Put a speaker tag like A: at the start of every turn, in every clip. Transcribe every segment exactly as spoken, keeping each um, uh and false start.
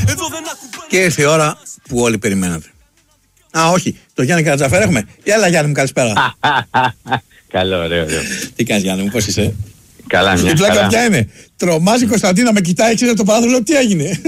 A: Και ήρθε η ώρα που όλοι περιμένατε. Α, όχι, το Γιάννη Καρατζαφέρ έχουμε. Έλα Γιάννη μου, καλησπέρα.
B: Καλό, ωραίο, ωραίο.
A: Τι κάνεις Γιάννη μου, πώς είσαι?
B: Καλά, μια
A: χαρά. Η πλάκα ποια είναι? Τρομάζει η Κωνσταντίνα, με κοιτάει έξω από το παράθυρο, λέω τι έγινε.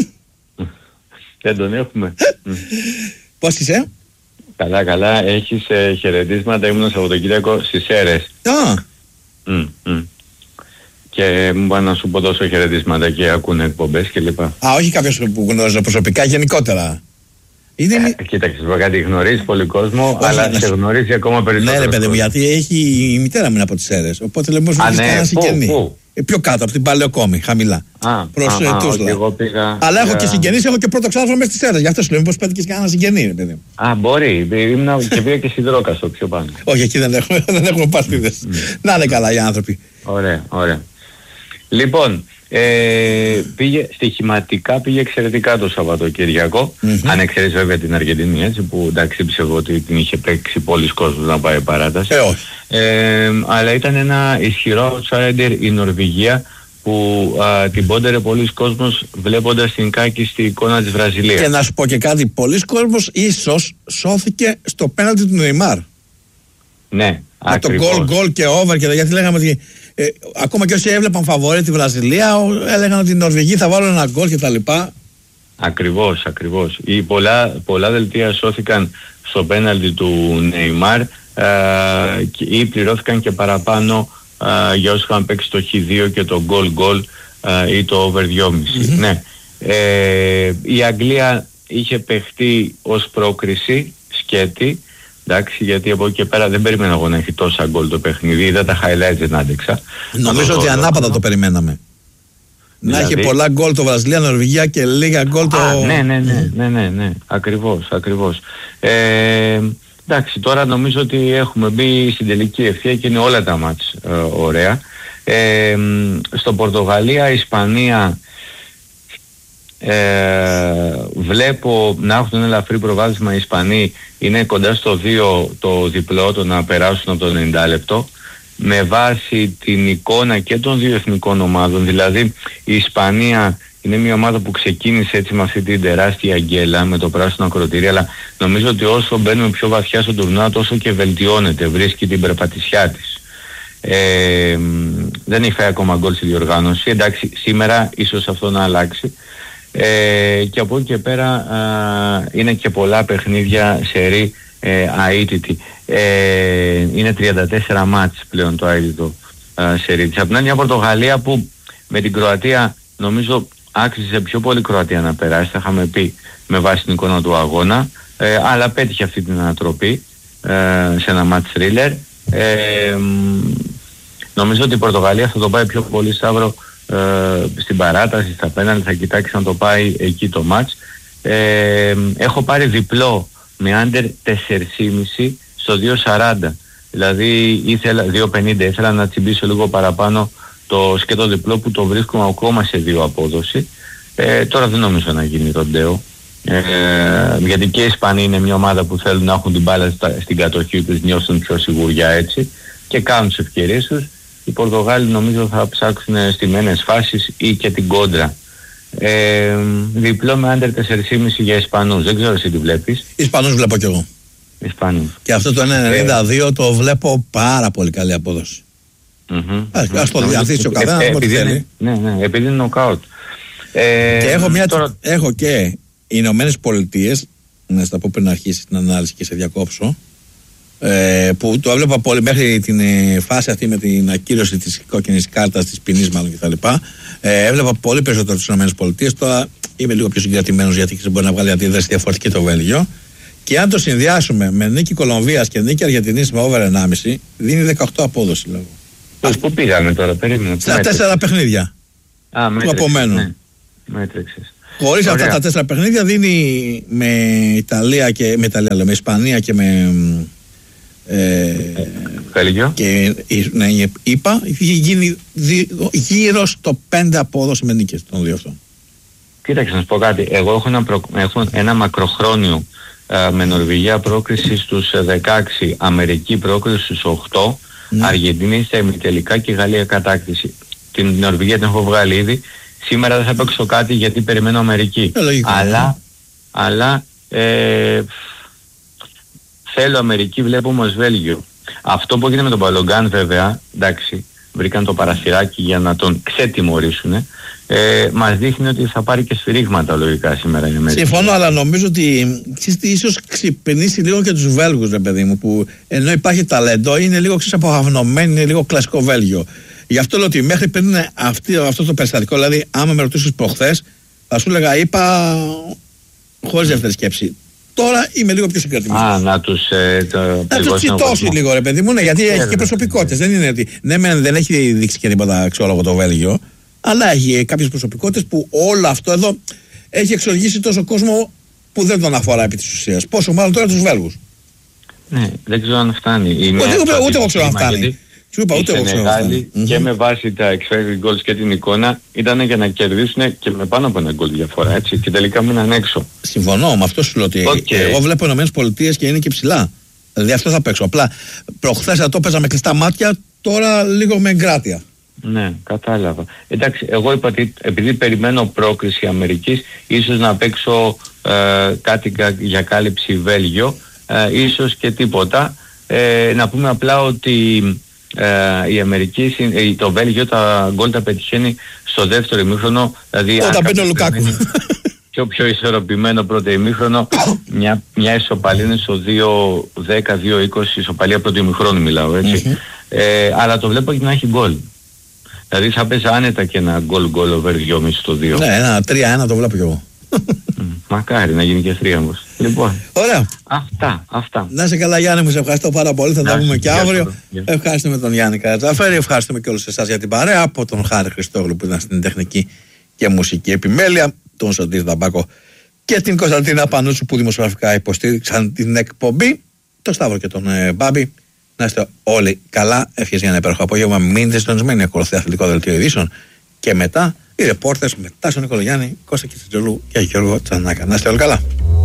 B: Δεν τον έχουμε.
A: Πώς είσαι?
B: Καλά, καλά. Έχεις ε, χαιρετίσματα, ήμουν Σαββατοκύριακο στις Σέρρες.
A: Α.
B: Mm, mm. Και μου πάνε να σου πω τόσο χαιρετίσματα και ακούνε εκπομπές κλπ.
A: Α, όχι κάποιος που γνώριζε προσωπικά, γενικότερα.
B: Είναι... Ε, κοίταξε, κάτι γνωρίζει πολύ κόσμο, όχι, αλλά σε γνωρίζει ακόμα περισσότερο.
A: Ναι, ρε παιδί μου, γιατί έχει η μητέρα μου είναι από τις Σέρρες. Οπότε λέμε ότι έχει κανένα συγγενή. Ε, πιο κάτω από την Παλαιοκόμη, χαμηλά. Προς Τούσλα. Πήγα... Αλλά έχω και συγγενείς, έχω και πρώτο ξάδερφο μέσα στις Σέρρες. Γι' αυτό σου λέμε πως πέτυχες κανένα συγγενή, ρε παιδί μου.
B: Α, μπορεί. Ήμουν και πήγα και Σιδρόκαστο πιο πάνω.
A: Όχι, εκεί δεν έχουμε, δεν έχουμε παρτίδες. Να είναι καλά οι άνθρωποι.
B: Ωραία, ωραία. Λοιπόν, ε, πήγε, στοιχηματικά πήγε εξαιρετικά το Σαββατοκυριακό, mm-hmm. αν εξαιρείς βέβαια την Αργεντινή, έτσι, που εντάξει ψεύω ότι την είχε παίξει πολλοί κόσμος να πάει παράταση.
A: Ε, όχι.
B: Ε, αλλά ήταν ένα ισχυρό outsider η Νορβηγία που α, την πόνταρε πολλοί κόσμος βλέποντας την κάκιστη εικόνα της Βραζιλίας.
A: Και να σου πω και κάτι, πολλοί κόσμος ίσως σώθηκε στο πέναλτι του Νεϊμάρ.
B: Ναι,
A: με το γκολ, γκολ και over και γιατί λέγαμε ότι ε, ακόμα και όσοι έβλεπαν φαβορί τη Βραζιλία έλεγαν ότι οι Νορβηγοί θα βάλουν ένα γκολ και τα λοιπά.
B: Ακριβώς, ακριβώς. Οι πολλά, πολλά δελτία σώθηκαν στο πέναλτι του Νεϊμάρ ή πληρώθηκαν και παραπάνω α, για όσοι είχαν παίξει το χ δύο και το γκολ γκολ ή το over δυόμισι. Mm-hmm. Ναι. Ε, η Αγγλία είχε παιχτεί ως πρόκριση σκέτη. Εντάξει, γιατί από εκεί και πέρα δεν περίμενα εγώ να έχει τόσα γκολ το παιχνίδι, είδα τα highlights, δεν άντεξα.
A: Νομίζω ότι ανάποδα το περιμέναμε. Δηλαδή... Να έχει πολλά γκολ το Βραζιλία, Νορβηγία και λίγα γκολ το...
B: Α, ναι, ναι, ναι, ναι, ναι, ναι, ακριβώς, ακριβώς. Ε, εντάξει, τώρα νομίζω ότι έχουμε μπει στην τελική ευθεία και είναι όλα τα μάτς ε, ωραία. Ε, στο Πορτογαλία, Ισπανία... Ε, βλέπω να έχουν ένα ελαφρύ προβάδισμα οι Ισπανοί, είναι κοντά στο δύο το διπλό, το να περάσουν από το ενενήντα λεπτό, με βάση την εικόνα και των δύο εθνικών ομάδων. Δηλαδή η Ισπανία είναι μια ομάδα που ξεκίνησε έτσι με αυτή την τεράστια γκέλα με το πράσινο ακροτήρι, αλλά νομίζω ότι όσο μπαίνουμε πιο βαθιά στο τουρνουά τόσο και βελτιώνεται, βρίσκει την περπατησιά της. Ε, δεν έχει φάει ακόμα γκολ στη διοργάνωση, εντάξει σήμερα ίσως αυτό να αλλάξει. Ε, και από εκεί και πέρα α, είναι και πολλά παιχνίδια σερί ε, αίτητη. Ε, είναι τριάντα τέσσερα μάτς πλέον το αίτητο σερί της. Από την άλλη μια Πορτογαλία που με την Κροατία νομίζω άξιζε πιο πολύ Κροατία να περάσει, θα είχαμε πει με βάση την εικόνα του αγώνα, ε, αλλά πέτυχε αυτή την ανατροπή ε, σε ένα μάτς θρίλερ. Ε, νομίζω ότι η Πορτογαλία θα το πάει πιο πολύ Σταύρο Uh, στην παράταση, στα πέναλτι, θα κοιτάξει να το πάει εκεί το μάτς. Ε, έχω πάρει διπλό με under τέσσερα κόμμα πέντε στο δύο σαράντα. Δηλαδή ήθελα δύο πενήντα, ήθελα να τσιμπήσω λίγο παραπάνω το σκέτο διπλό που το βρίσκουμε ακόμα σε δύο απόδοση. Ε, τώρα δεν νομίζω να γίνει ροντέο. Ε, γιατί και οι Ισπανοί είναι μια ομάδα που θέλουν να έχουν την μπάλα στα, στην κατοχή τους, νιώσουν πιο σιγουριά έτσι και κάνουν τις ευκαιρίες τους. Οι Πορτογάλοι νομίζω θα ψάξουν στιμένες φάσεις ή και την κόντρα. Ε, διπλό με under τέσσερα κόμμα πέντε για Ισπανούς. Δεν ξέρω εσύ τι βλέπεις.
A: Ισπανούς βλέπω κι εγώ.
B: Ισπανούς.
A: Και αυτό το ένα ενενήντα δύο ε, το βλέπω πάρα πολύ καλή απόδοση.
B: Mm-hmm.
A: Ας, mm-hmm. ας το διαθέσει ο καθένας ε, ό,τι θέλει.
B: Ναι, ναι, επειδή είναι νοκάουτ. Ε,
A: και έχω, μια,
B: τώρα...
A: έχω και οι Ηνωμένες Πολιτείες, να στα πω πριν αρχίσει την ανάλυση και σε διακόψω, Ε, που το έβλεπα πολύ μέχρι την ε, φάση αυτή με την ακύρωση της κόκκινης κάρτας, της ποινής μάλλον κτλ. Ε, έβλεπα πολύ περισσότερο τις ΗΠΑ. Τώρα είμαι λίγο πιο συγκρατημένος γιατί μπορεί να βγάλει αντίδραση διαφορετική το Βέλγιο. Και αν το συνδυάσουμε με νίκη Κολομβίας και νίκη Αργεντινής με over ενάμιση, δίνει δεκαοκτώ απόδοση λόγω.
B: Ας πού πήγαμε τώρα, περίμενε.
A: Στα τέσσερα παιχνίδια
B: Α,
A: του απομένου.
B: Ναι. Μέτρεξες.
A: Χωρίς αυτά τα τέσσερα παιχνίδια δίνει με Ιταλία και με, Ιταλία, με Ισπανία και με Ε,
B: Βέλγιο.
A: Και ναι, είπα, είχε γίνει γύρω στο πέντε απόδοση με νίκες των δύο αυτών.
B: Κοίταξε να σου πω κάτι. Εγώ έχω ένα, προ, έχω ένα μακροχρόνιο α, με Νορβηγία πρόκριση στους δεκαέξι, Αμερική πρόκριση στους οκτώ, ναι. Αργεντινή στα ημιτελικά και Γαλλία κατάκτηση. Την Νορβηγία την έχω βγάλει ήδη σήμερα δεν θα παίξω κάτι γιατί περιμένω Αμερική.
A: Ε, λογικό,
B: αλλά αλλά ε, θέλω Αμερική, βλέπω όμως Βέλγιο. Αυτό που έγινε με τον Μπαλογκάν βέβαια, εντάξει, βρήκαν το παραθυράκι για να τον ξετιμωρήσουν. Ε, μας δείχνει ότι θα πάρει και σφυρίγματα λογικά σήμερα η Αμερική.
A: Συμφωνώ, αλλά νομίζω ότι ίσως ξυπνήσει λίγο και τους Βέλγους, ρε παιδί μου, που ενώ υπάρχει ταλέντο είναι λίγο απογαυνωμένοι, είναι λίγο κλασικό Βέλγιο. Γι' αυτό λέω ότι μέχρι πριν αυτή, αυτό το περιστατικό, δηλαδή άμα με ρωτήσεις προχθές, θα σου έλεγα, είπα χωρίς δεύτερη σκέψη. Τώρα είμαι λίγο πιο συγκρατημένος.
B: Α, να τους ε, το,
A: να τους τσιτώσει λίγο, ρε παιδί μου, ναι, γιατί έχει και προσωπικότητες. Δεν είναι ότι ναι, μεν, δεν έχει δείξει και τίποτα αξιόλογο το Βέλγιο, αλλά έχει κάποιες προσωπικότητες που όλο αυτό εδώ έχει εξοργήσει τόσο κόσμο που δεν τον αφορά επί της ουσίας. Πόσο μάλλον τώρα τους Βέλγους.
B: Ναι, δεν ξέρω αν φτάνει.
A: Ούτε, ούτε, ούτε εγώ ξέρω αν φτάνει.
B: Σου είπα, ούτε εγώ ξέρω αν φτάνει. Και με βάση τα expected goals και την εικόνα ήταν για να κερδίσουν και με πάνω από ένα γκολ διαφορά, έτσι. Και τελικά μείναν έξω.
A: Συμφωνώ, με αυτό σου λέω ότι okay. εγώ βλέπω Ηνωμένες Πολιτείες και είναι και ψηλά. Δηλαδή αυτό θα παίξω. Απλά προχθές θα το παίζα με κλειστά μάτια, τώρα λίγο με εγκράτεια.
B: Ναι, κατάλαβα. Εντάξει, εγώ είπα ότι επειδή περιμένω πρόκριση Αμερικής, ίσως να παίξω ε, κάτι για κάλυψη Βέλγιο, ε, ίσως και τίποτα. Ε, να πούμε απλά ότι ε, η Αμερική, ε, το Βέλγιο τα γκολ τα πετυχαίνει στο δεύτερο ημίχρονο. Δηλαδή
A: όταν παίρνει ο Λουκάκου.
B: Πιο πιο ισορροπημένο πρώτο ημίχρονο, μια, μια ισοπαλία είναι στο δύο δέκα δύο είκοσι, ισοπαλία πρώτο ημίχρονο μιλάω, έτσι. Mm-hmm. Ε, αλλά το βλέπω και να έχει γκολ. Δηλαδή θα πέσει άνετα και ένα γκολ γκολ over δυόμισι στο δύο.
A: Ναι, ένα τρία ένα το βλέπω κι εγώ.
B: Μακάρι να γίνει και θρίαμβος. Λοιπόν,
A: ωραία.
B: Αυτά, αυτά.
A: Να είσαι καλά Γιάννη μου, σε ευχαριστώ πάρα πολύ. Θα τα πούμε και αύριο. Ευχαριστούμε τον Γιάννη Καρατζαφέρη, ευχαριστούμε και όλους εσάς για την παρέα. Από τον Χάρη Χριστόγλου που ήταν στην τεχνική και μουσική επιμέλεια, τον Σωτήρη Δαμπάκο και την Κωνσταντίνα Πανούσου που δημοσιογραφικά υποστήριξαν την εκπομπή. Το Σταύρο και τον ε, Μπάμπη. Να είστε όλοι καλά. Ευχές για ένα υπέροχο απόγευμα. Μείνετε συντονισμένοι. Ακολουθεί αθλητικό δελτίο ειδήσεων. Και μετά οι ρεπόρτες μετά στον Νικολογιάννη, Κώστα Κιτσιτζολού και Γιώργο Τσανάκα. Να είστε όλοι καλά.